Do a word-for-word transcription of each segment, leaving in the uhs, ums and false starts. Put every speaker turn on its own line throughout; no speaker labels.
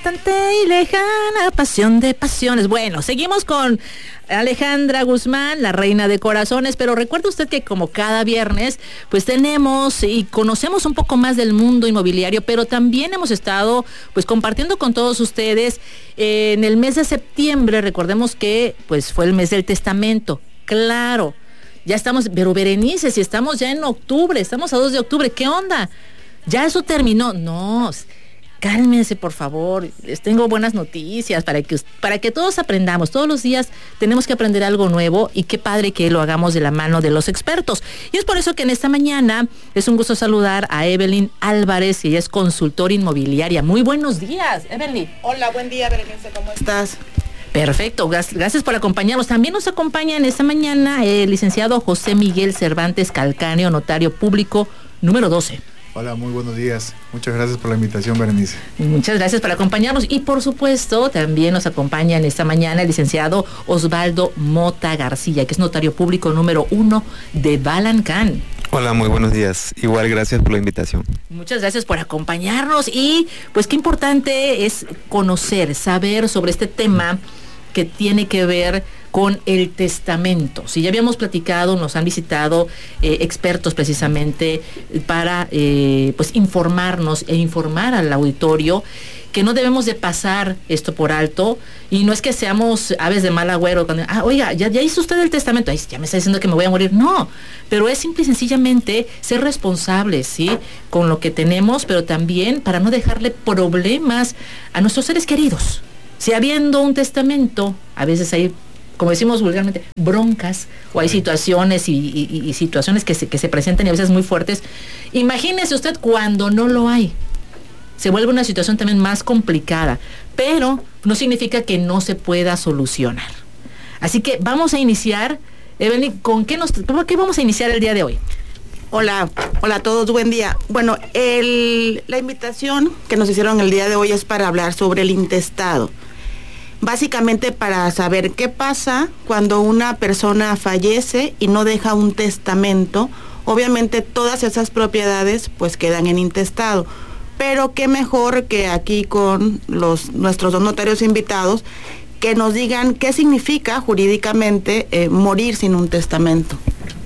distante y lejana pasión de pasiones. Bueno, seguimos con Alejandra Guzmán, la reina de corazones, pero recuerde usted que como cada viernes, pues tenemos y conocemos un poco más del mundo inmobiliario, pero también hemos estado pues compartiendo con todos ustedes eh, en el mes de septiembre. Recordemos que pues fue el mes del testamento, claro, ya estamos, pero Berenice, si estamos ya en octubre, estamos a dos de octubre, ¿qué onda? ¿Ya eso terminó? No, cálmense, por favor. Les tengo buenas noticias para que, para que todos aprendamos. Todos los días tenemos que aprender algo nuevo y qué padre que lo hagamos de la mano de los expertos. Y es por eso que en esta mañana es un gusto saludar a Evelyn Álvarez, y ella es consultora inmobiliaria. Muy buenos días, Evelyn.
Hola, buen día, Berenice, ¿cómo estás?
Perfecto, gracias por acompañarnos. También nos acompaña en esta mañana el licenciado José Miguel Cervantes Calcáneo, notario público número doce.
Hola, muy buenos días. Muchas gracias por la invitación, Berenice.
Muchas gracias por acompañarnos. Y por supuesto, también nos acompaña en esta mañana el licenciado Osvaldo Mota García, que es notario público número uno de Balancán.
Hola, muy buenos días. Igual, gracias por la invitación.
Muchas gracias por acompañarnos. Y pues qué importante es conocer, saber sobre este tema que tiene que ver con el testamento. Si ya habíamos platicado, nos han visitado eh, expertos precisamente para eh, pues informarnos e informar al auditorio que no debemos de pasar esto por alto, y no es que seamos aves de mal agüero, cuando, ah, oiga, ya, ya hizo usted el testamento, ay, ya me está diciendo que me voy a morir. No, pero es simple y sencillamente ser responsables, ¿sí?, con lo que tenemos, pero también para no dejarle problemas a nuestros seres queridos. Si habiendo un testamento, a veces hay, como decimos vulgarmente, broncas, o hay situaciones y, y, y situaciones que se, que se presentan y a veces muy fuertes. Imagínese usted cuando no lo hay. Se vuelve una situación también más complicada, pero no significa que no se pueda solucionar. Así que vamos a iniciar, Evelyn, ¿con qué nos, ¿por qué vamos a iniciar el día de hoy?
Hola, hola a todos, buen día. Bueno, el, la invitación que nos hicieron el día de hoy es para hablar sobre el intestado. Básicamente para saber qué pasa cuando una persona fallece y no deja un testamento. Obviamente todas esas propiedades pues quedan en intestado, pero qué mejor que aquí con los nuestros dos notarios invitados que nos digan qué significa jurídicamente eh, morir sin un testamento.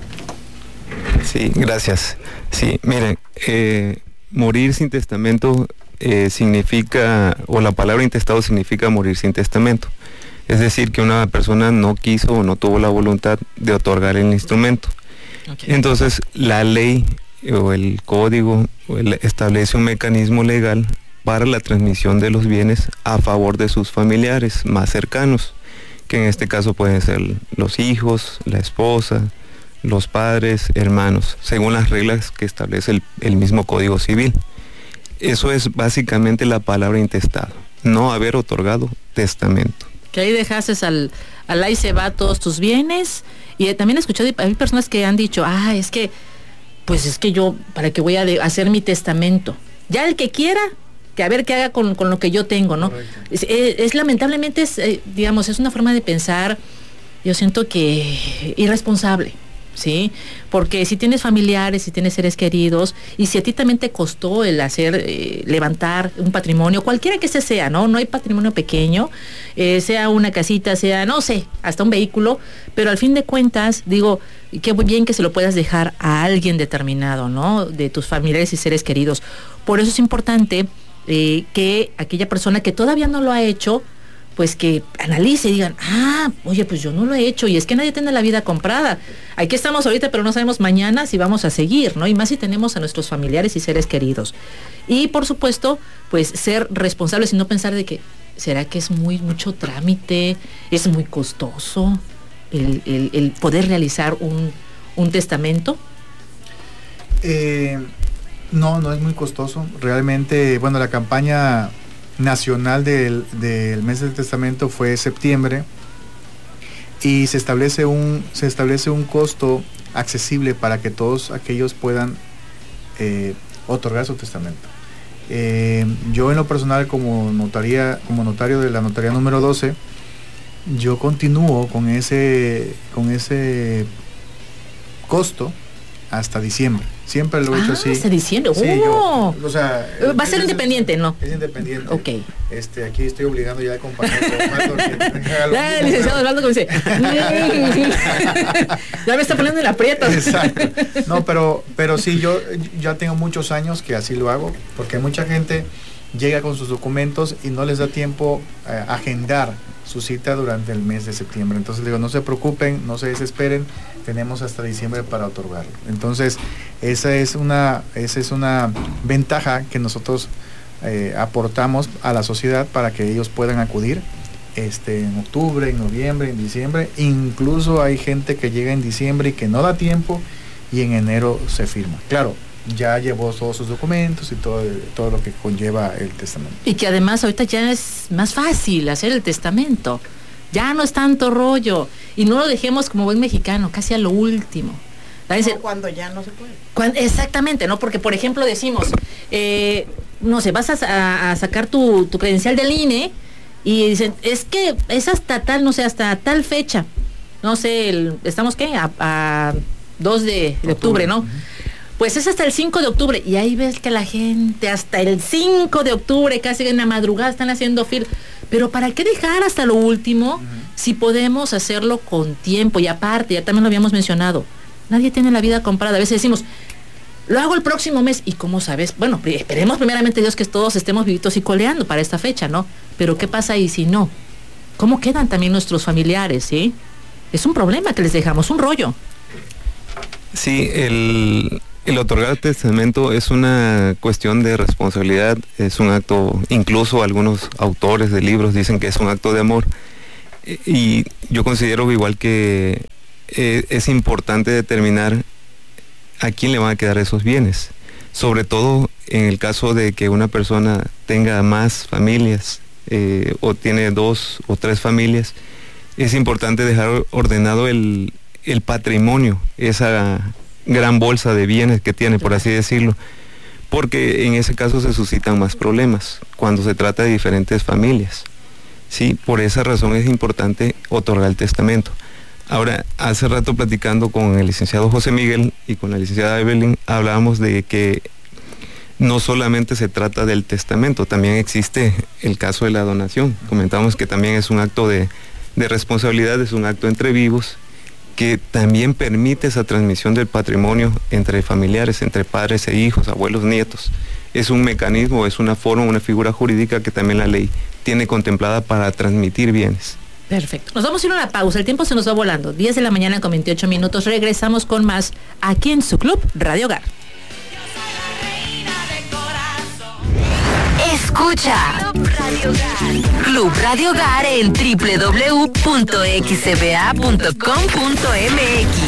Sí, gracias. Sí, miren, eh, morir sin testamento Eh, significa, o la palabra intestado significa morir sin testamento. Es decir, que una persona no quiso o no tuvo la voluntad de otorgar el instrumento. Okay. Entonces, la ley o el código o el, establece un mecanismo legal para la transmisión de los bienes a favor de sus familiares más cercanos, que en este caso pueden ser los hijos, la esposa, los padres, hermanos, según las reglas que establece el, el mismo Código Civil. Eso es básicamente la palabra intestado, no haber otorgado testamento.
Que ahí dejases al, al ahí se va todos tus bienes. Y eh, también he escuchado, hay personas que han dicho, ah, es que, pues es que yo, ¿para qué voy a de, hacer mi testamento? Ya el que quiera, que a ver qué haga con, con lo que yo tengo, ¿no? Es, es, es lamentablemente, es, eh, digamos, es una forma de pensar, yo siento que irresponsable. ¿Sí? Porque si tienes familiares, si tienes seres queridos, y si a ti también te costó el hacer, eh, levantar un patrimonio, cualquiera que ese sea, ¿no? No hay patrimonio pequeño, eh, sea una casita, sea, no sé, hasta un vehículo, pero al fin de cuentas, digo, qué bien que se lo puedas dejar a alguien determinado, ¿no? De tus familiares y seres queridos. Por eso es importante eh, que aquella persona que todavía no lo ha hecho, pues que analice y digan, ah, oye, pues yo no lo he hecho, y es que nadie tiene la vida comprada. Aquí estamos ahorita, pero no sabemos mañana si vamos a seguir, ¿no? Y más si tenemos a nuestros familiares y seres queridos. Y por supuesto, pues ser responsables y no pensar de que, ¿será que es muy mucho trámite? ¿Es muy costoso el, el, el poder realizar un, un testamento?
Eh, no, no es muy costoso. Realmente, bueno, la campaña nacional del, del mes del testamento fue septiembre, y se establece un se establece un costo accesible para que todos aquellos puedan eh, otorgar su testamento. Eh, yo en lo personal, como notaría como notario de la notaría número doce, yo continúo con ese con ese costo hasta diciembre. Siempre lo he hecho
ah,
así.
Hasta diciembre.
Sí,
oh.
yo, o sea,
va a ser independiente,
es,
¿no?
Es independiente.
Ok.
Este, aquí estoy obligando ya al compañero Osvaldo que haga lo
Ya,
mismo,
el licenciado Osvaldo como dice, ya me está poniendo en aprietos.
Exacto. No, pero, pero sí, yo ya tengo muchos años que así lo hago, porque mucha gente llega con sus documentos y no les da tiempo a eh, agendar su cita durante el mes de septiembre. Entonces digo, no se preocupen, no se desesperen, tenemos hasta diciembre para otorgarlo. Entonces, esa es una, esa es una ventaja que nosotros eh, aportamos a la sociedad para que ellos puedan acudir este, en octubre, en noviembre, en diciembre. Incluso hay gente que llega en diciembre y que no da tiempo y en enero se firma. Claro, ya llevó todos sus documentos y todo, todo lo que conlleva el testamento.
Y que además ahorita ya es más fácil hacer el testamento. Ya no es tanto rollo. Y no lo dejemos como buen mexicano, casi a lo último.
No, cuando ya no se puede.
Cuando, exactamente, ¿no? Porque, por ejemplo, decimos, eh, no sé, vas a, a sacar tu, tu credencial del I N E y dicen, es que es hasta tal, no sé, hasta tal fecha. No sé, el, estamos, ¿qué? A, a dos de octubre, ¿no? Uh-huh. Pues es hasta el cinco de octubre. Y ahí ves que la gente hasta el cinco de octubre, casi en la madrugada, están haciendo fila. Pero ¿para qué dejar hasta lo último uh-huh. si podemos hacerlo con tiempo? Y aparte, ya también lo habíamos mencionado, nadie tiene la vida comprada. A veces decimos, lo hago el próximo mes. ¿Y cómo sabes? Bueno, esperemos primeramente Dios que todos estemos vivitos y coleando para esta fecha, ¿no? Pero ¿qué pasa ahí si no? ¿Cómo quedan también nuestros familiares, sí? Es un problema que les dejamos, un rollo.
Sí, el... El otorgar testamento es una cuestión de responsabilidad, es un acto, incluso algunos autores de libros dicen que es un acto de amor, y yo considero igual que es importante determinar a quién le van a quedar esos bienes, sobre todo en el caso de que una persona tenga más familias eh, o tiene dos o tres familias. Es importante dejar ordenado el, el patrimonio, esa gran bolsa de bienes que tiene, por así decirlo, porque en ese caso se suscitan más problemas cuando se trata de diferentes familias. Sí, por esa razón es importante otorgar el testamento. Ahora, hace rato platicando con el licenciado José Miguel y con la licenciada Evelyn, hablábamos de que no solamente se trata del testamento, también existe el caso de la donación. Comentamos que también es un acto de, de responsabilidad, es un acto entre vivos, que también permite esa transmisión del patrimonio entre familiares, entre padres e hijos, abuelos, nietos. Es un mecanismo, es una forma, una figura jurídica que también la ley tiene contemplada para transmitir bienes.
Perfecto. Nos vamos a ir a una pausa, el tiempo se nos va volando. diez de la mañana con veintiocho minutos, regresamos con más aquí en su club Radio Hogar.
Escucha Club Radio Hogar en doble u doble u doble u punto x c b a punto com punto m x.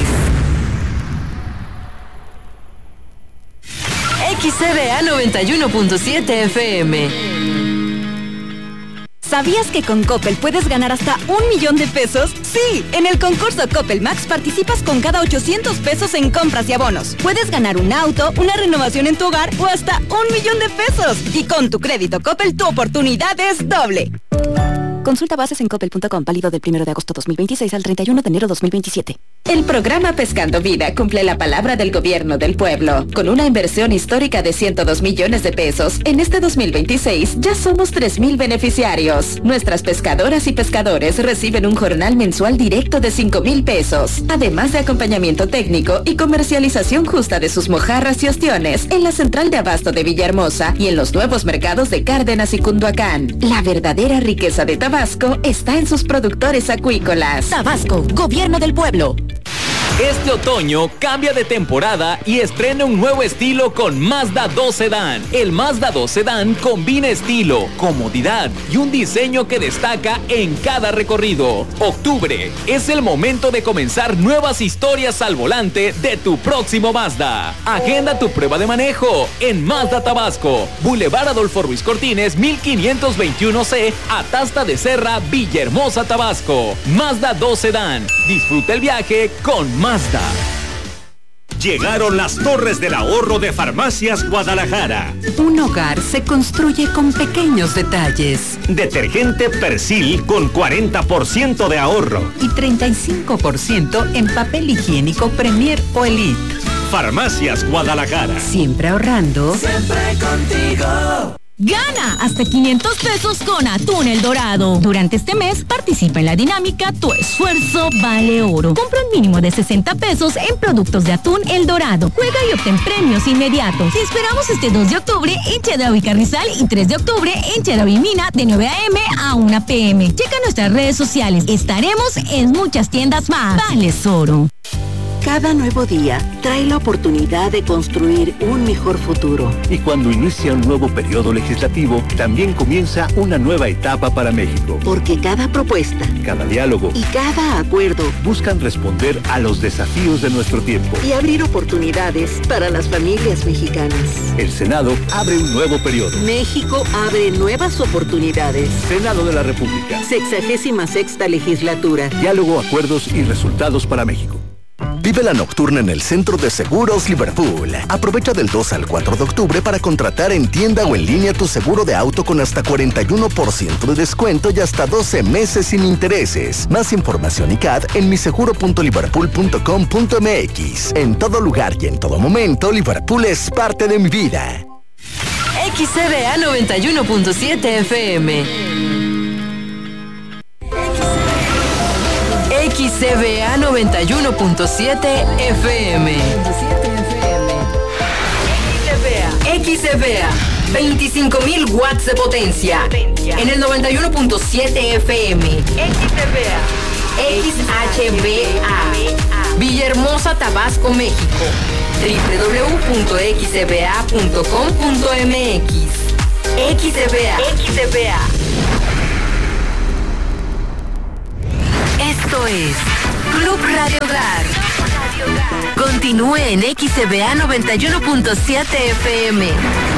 X C B A noventa y uno punto siete F M.
¿Sabías que con Coppel puedes ganar hasta un millón de pesos? Sí, en el concurso Coppel Max participas con cada ochocientos pesos en compras y abonos. Puedes ganar un auto, una renovación en tu hogar o hasta un millón de pesos. Y con tu crédito Coppel tu oportunidad es doble. Consulta bases en coppel punto com, válido del primero de agosto dos mil veintiséis al treinta y uno de enero dos mil veintisiete.
El programa Pescando Vida cumple la palabra del gobierno del pueblo. Con una inversión histórica de ciento dos millones de pesos, en este dos mil veintiséis ya somos tres mil beneficiarios. Nuestras pescadoras y pescadores reciben un jornal mensual directo de cinco mil pesos, además de acompañamiento técnico y comercialización justa de sus mojarras y ostiones en la central de abasto de Villahermosa y en los nuevos mercados de Cárdenas y Cunduacán. La verdadera riqueza de Tabasco está en sus productores acuícolas.
Tabasco, gobierno del pueblo.
Este otoño cambia de temporada y estrena un nuevo estilo con Mazda dos Sedán. El Mazda dos Sedán combina estilo, comodidad y un diseño que destaca en cada recorrido. Octubre es el momento de comenzar nuevas historias al volante de tu próximo Mazda. Agenda tu prueba de manejo en Mazda Tabasco, Boulevard Adolfo Ruiz Cortines mil quinientos veintiuno C, Atasta de Serra, Villahermosa, Tabasco. Mazda dos Sedán. Disfruta el viaje con Mazda. Mazda.
Llegaron las Torres del Ahorro de Farmacias Guadalajara.
Un hogar se construye con pequeños detalles.
Detergente Persil con cuarenta por ciento de ahorro.
Y treinta y cinco por ciento en papel higiénico Premier o Elite.
Farmacias Guadalajara.
Siempre ahorrando.
Siempre contigo.
Gana hasta quinientos pesos con Atún El Dorado. Durante este mes participa en la dinámica Tu Esfuerzo Vale Oro. Compra un mínimo de sesenta pesos en productos de Atún El Dorado. Juega y obtén premios inmediatos. Te esperamos este dos de octubre en Chedraui y Carrizal y tres de octubre en Chedraui y Mina de nueve a eme a una pe eme. Checa nuestras redes sociales. Estaremos en muchas tiendas más. Vales Oro.
Cada nuevo día trae la oportunidad de construir un mejor futuro.
Y cuando inicia un nuevo periodo legislativo, también comienza una nueva etapa para México.
Porque cada propuesta,
cada diálogo
y cada acuerdo
buscan responder a los desafíos de nuestro tiempo
y abrir oportunidades para las familias mexicanas.
El Senado abre un nuevo periodo.
México abre nuevas oportunidades.
Senado de la República.
Sexagésima sexta legislatura.
Diálogo, acuerdos y resultados para México.
Vive la nocturna en el Centro de Seguros Liverpool. Aprovecha del dos al cuatro de octubre para contratar en tienda o en línea tu seguro de auto con hasta cuarenta y uno por ciento de descuento y hasta doce meses sin intereses. Más información y C A D en miseguro punto liverpool punto com punto eme equis. En todo lugar y en todo momento, Liverpool es parte de mi vida.
X C B A noventa y uno punto siete F M. X C B A noventa y uno punto siete F M. X C B A veinticinco mil watts de potencia en el noventa y uno punto siete F M. X C B A X H B A Villahermosa, Tabasco, México. doble u doble u doble u punto x c b a punto com punto eme equis. X C B A. X C B A. Esto es Club Radio Hogar. Continúe en X C B A noventa y uno punto siete F M.